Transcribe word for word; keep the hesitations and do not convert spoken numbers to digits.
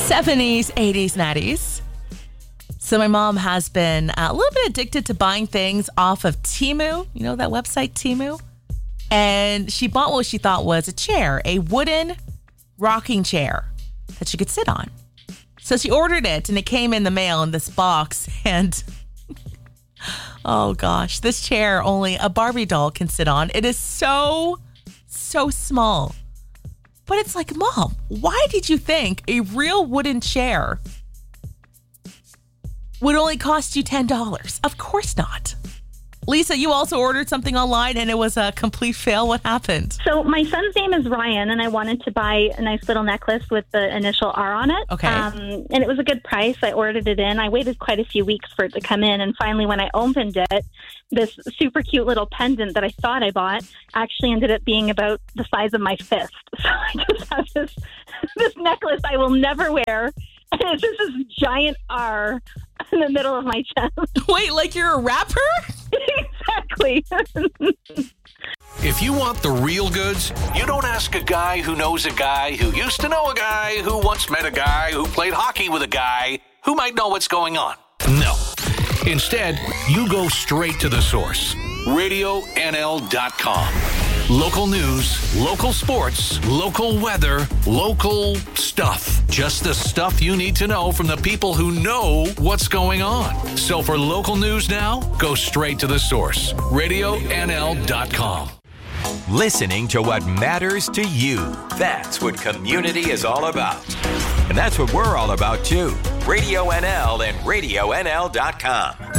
seventies, eighties, nineties. So my mom has been a little bit addicted to buying things off of Temu. You know that website, Temu? And she bought what she thought was a chair, a wooden rocking chair that she could sit on. So she ordered it, and it came in the mail in this box. And oh gosh, this chair only a Barbie doll can sit on. It is so, so small. But it's like, Mom, why did you think a real wooden chair would only cost you ten dollars? Of course not. Lisa, you also ordered something online and it was a complete fail. What happened? So my son's name is Ryan, and I wanted to buy a nice little necklace with the initial R on it. Okay. Um, and it was a good price. I ordered it in. I waited quite a few weeks for it to come in. And finally, when I opened it, this super cute little pendant that I thought I bought actually ended up being about the size of my fist. So I just have this, this necklace I will never wear. And it's just this giant R in the middle of my chest. Wait, like you're a rapper? Exactly. If you want the real goods, you don't ask a guy who knows a guy who used to know a guy who once met a guy who played hockey with a guy who might know what's going on. No. Instead, you go straight to the source. radio N L dot com. Local news, local sports, local weather, local stuff. Just the stuff you need to know from the people who know what's going on. So for local news now, go straight to the source. radio N L dot com. Listening to what matters to you. That's what community is all about. And that's what we're all about, too. Radio N L and radio N L dot com.